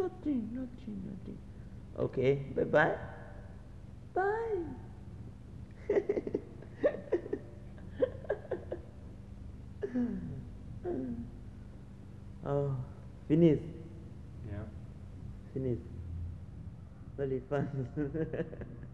nothing. Okay, bye-bye. Bye. Oh, finish. Yeah. Finish. Very fun.